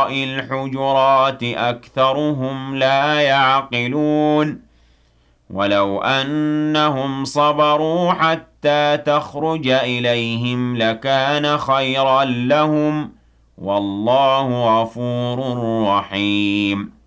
وراء الحجرات أكثرهم لا يعقلون ولو أنهم صبروا حتى تخرج إليهم لكان خيرا لهم والله غفور رحيم